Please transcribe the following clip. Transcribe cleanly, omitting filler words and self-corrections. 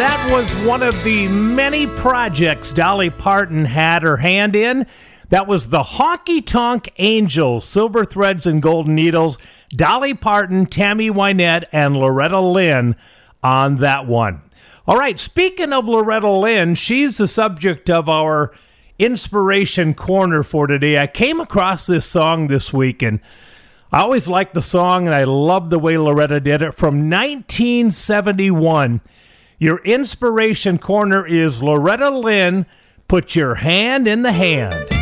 That was one of the many projects Dolly Parton had her hand in. That was the Honky Tonk Angels, Silver Threads and Golden Needles, Dolly Parton, Tammy Wynette, and Loretta Lynn on that one. All right, speaking of Loretta Lynn, she's the subject of our Inspiration Corner for today. I came across this song this week, and I always liked the song, and I love the way Loretta did it. From 1971, your Inspiration Corner is Loretta Lynn, Put Your Hand in the Hand.